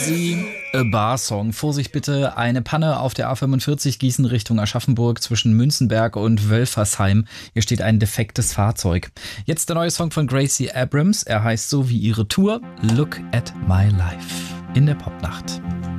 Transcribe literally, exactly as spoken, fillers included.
Easy, a Bar-Song. Vorsicht bitte, eine Panne auf der A fünfundvierzig Gießen Richtung Aschaffenburg zwischen Münzenberg und Wölfersheim. Hier steht ein defektes Fahrzeug. Jetzt der neue Song von Gracie Abrams. Er heißt so wie ihre Tour, Look at My Life in der Popnacht.